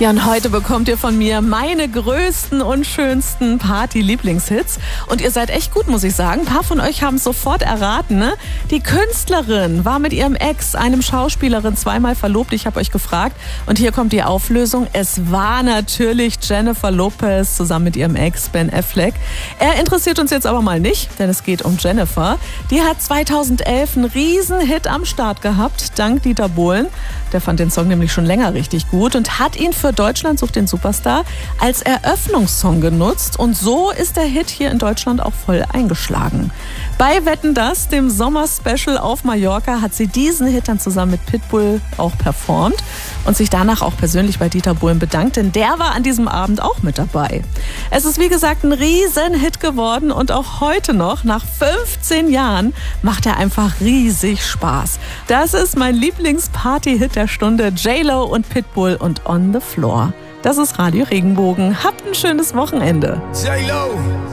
Ja, und heute bekommt ihr von mir meine größten und schönsten Party-Lieblingshits. Und ihr seid echt gut, muss ich sagen. Ein paar von euch haben es sofort erraten, ne? Die Künstlerin war mit ihrem Ex, einem Schauspielerin, zweimal verlobt. Ich habe euch gefragt. Und hier kommt die Auflösung. Es war natürlich Jennifer Lopez zusammen mit ihrem Ex Ben Affleck. Er interessiert uns jetzt aber mal nicht, denn es geht um Jennifer. Die hat 2011 einen Riesenhit am Start gehabt, dank Dieter Bohlen. Der fand den Song nämlich schon länger richtig gut und hat ihn für Deutschland sucht den Superstar als Eröffnungssong genutzt. Und so ist der Hit hier in Deutschland auch voll eingeschlagen. Bei Wetten, dass, dem Sommer-Special auf Mallorca, hat sie diesen Hit dann zusammen mit Pitbull auch performt und sich danach auch persönlich bei Dieter Bohlen bedankt, denn der war an diesem Abend auch mit dabei. Es ist wie gesagt ein Riesenhit geworden und auch heute noch, nach 15 Jahren, macht er einfach riesig Spaß. Das ist mein Lieblings-Party-Hit der Stunde, J-Lo und Pitbull und On the Floor. Das ist Radio Regenbogen. Habt ein schönes Wochenende. J-Lo.